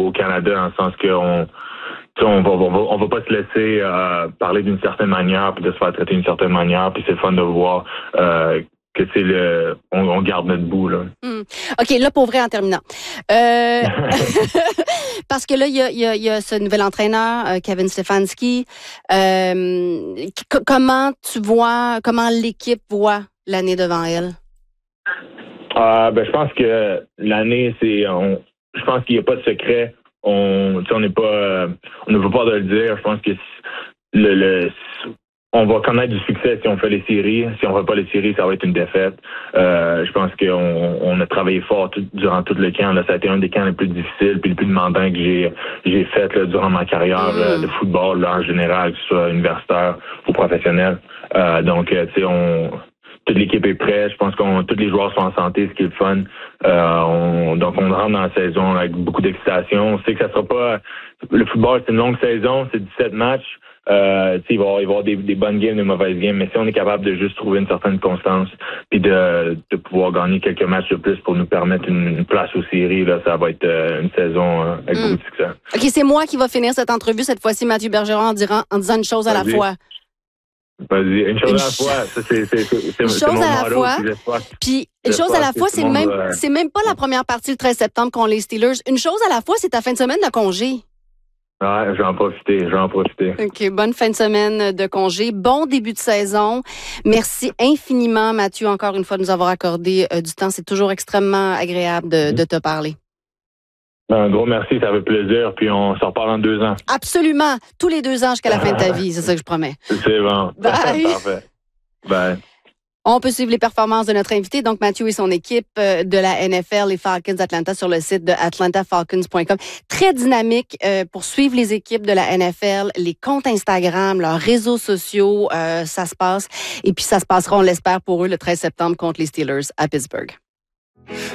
au Canada, dans le sens on va pas se laisser parler d'une certaine manière puis de se faire traiter d'une certaine manière, puis c'est fun de voir que on garde notre bout là. OK, là pour vrai en terminant. Parce que là il y a ce nouvel entraîneur Kevin Stefanski. Comment l'équipe voit l'année devant elle? Je pense que l'année je pense qu'il n'y a pas de secret. On n'est pas, on ne veut pas de le dire. Je pense que on va connaître du succès si on fait les séries. Si on ne fait pas les séries, ça va être une défaite. Je pense qu'on a travaillé fort durant tout le camp. Là, ça a été un des camps les plus difficiles puis les plus demandants que j'ai fait là, durant ma carrière de football là, en général, que ce soit universitaire ou professionnel. Toute l'équipe est prête. Je pense tous les joueurs sont en santé, ce qui est le fun. Donc, on rentre dans la saison avec beaucoup d'excitation. On sait que ça sera pas... Le football, c'est une longue saison, c'est 17 matchs. Il va y avoir des bonnes games, des mauvaises games, mais si on est capable de juste trouver une certaine constance puis de pouvoir gagner quelques matchs de plus pour nous permettre une place aux séries, là, ça va être une saison avec beaucoup de succès. OK, c'est moi qui va finir cette entrevue cette fois-ci, Mathieu Bergeron, en disant une chose à la fois. Vas-y, une chose à la fois. Ça, c'est une chose à la fois. Puis une chose à la fois, c'est même pas la première partie le 13 septembre contre les Steelers. Une chose à la fois, c'est ta fin de semaine de congé. Ouais, je vais en profiter. OK, bonne fin de semaine de congé. Bon début de saison. Merci infiniment, Mathieu, encore une fois, de nous avoir accordé du temps. C'est toujours extrêmement agréable de te parler. Un gros merci, ça fait plaisir. Puis on se reparle en 2 ans. Absolument. Tous les 2 ans jusqu'à la fin de ta vie, c'est ça que je promets. C'est bon. Bye. Parfait. Bye. On peut suivre les performances de notre invité, donc Mathieu et son équipe de la NFL, les Falcons d'Atlanta, sur le site de atlantafalcons.com. Très dynamique pour suivre les équipes de la NFL, les comptes Instagram, leurs réseaux sociaux, ça se passe. Et puis ça se passera, on l'espère, pour eux le 13 septembre contre les Steelers à Pittsburgh.